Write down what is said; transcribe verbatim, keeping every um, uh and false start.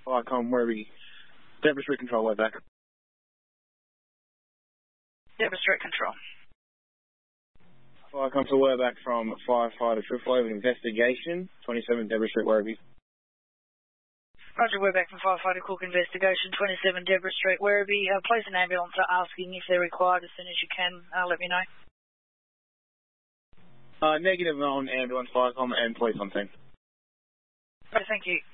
Firecom Werribee. Deborah Street Control, way back. Deborah Street Control. Firecom to way back from Firefighter Triple O with investigation, twenty-seven Deborah Street, Werribee. Roger, we're back from Firefighter Cook Investigation, twenty-seven Deborah Street, Werribee. Uh, police and ambulance are asking if they're required as soon as you can. Uh, let me know. Uh, negative on ambulance, Firecom, and police on scene. Okay, thank you.